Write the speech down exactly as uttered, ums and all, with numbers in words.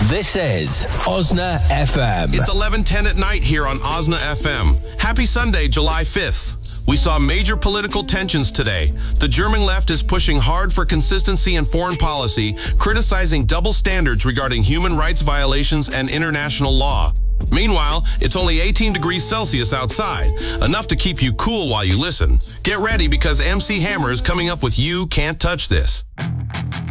This is Osna F M. It's eleven ten at night here on Osna F M. Happy Sunday, July fifth. We saw major political tensions today. The German left is pushing hard for consistency in foreign policy, criticizing double standards regarding human rights violations and international law. Meanwhile, it's only eighteen degrees Celsius outside, enough to keep you cool while you listen. Get ready because M C Hammer is coming up with You Can't Touch This.